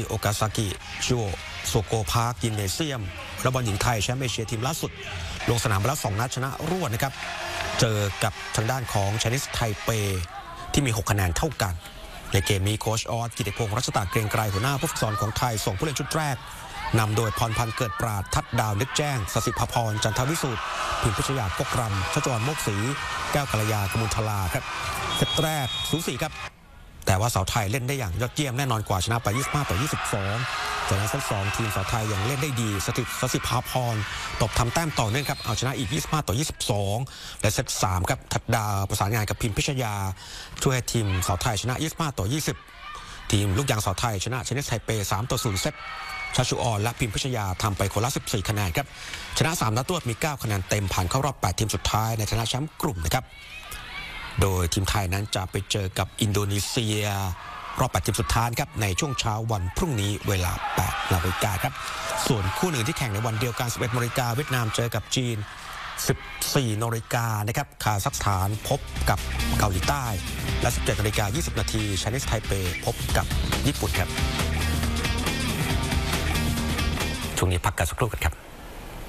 โอกาซากิชิโอโซโกพาร์คยิมเนเซียมและบอลหญิงไทยแชมป์เอเชียทีมล่าสุดลงสนามไปแล้ว2 นัดชนะรวดนะครับเจอกับทางด้านของไชนีสไทเปที่มี6 คะแนนเท่ากันในเกมนี้โค้ชออสกิติพงษ์รัชตาเกรียงไกรหัวหน้าผู้ฝึกสอนของไทยส่งผู้เล่นชุดแรกนำโดยพรพันธ์เกิดปราดทัดดาวนึกแจ้งสศิภพรจันทวิสูตรพิมพิชยาปกรำชจรโมกศรีแก้วกัลยากมุลทลาครับเซตแรกสูสีครับแต่ว่าสาวไทยเล่นได้อย่างยอดเยี่ยมแน่นอนกว่าชนะไป25-22จากนั้นเซต2ทีมสาวไทยยังเล่นได้ดีสศิภพรตบทำแต้มต่อเนื่องครับเอาชนะอีก25-22และเซต3ครับทัดดาวประสานงานกับพิมพิชยาช่วยให้ทีมสาวไทยชนะ25-20ทีมลูกยางสาวไทยชนะไชนีสไทเป3-0เซตชาชูออนและพิมพิชยาทำไปคนละ14 คะแนนครับชนะ3 นัดรวดมี9 คะแนนเต็มผ่านเข้ารอบ8 ทีมสุดท้ายในฐานะแชมป์กลุ่มนะครับโดยทีมไทยนั้นจะไปเจอกับอินโดนีเซียรอบ8 ทีมสุดท้ายครับในช่วงเช้าวันพรุ่งนี้เวลา 8 นาฬิกาครับส่วนคู่หนึ่งที่แข่งในวันเดียวกัน 11 นาฬิกาเวียดนามเจอกับจีน 14 นาฬิกานะครับคาซัคสถานพบกับเกาหลีใต้และ 17 นาฬิกา 20 นาทีไชนีสไทเปพบกับญี่ปุ่นครับช่วงนี้พักกันสักครู่กันครับ